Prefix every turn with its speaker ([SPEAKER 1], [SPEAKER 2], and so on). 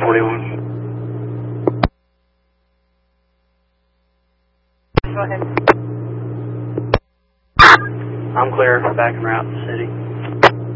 [SPEAKER 1] 41.
[SPEAKER 2] Go ahead.
[SPEAKER 1] I'm clear, back en route to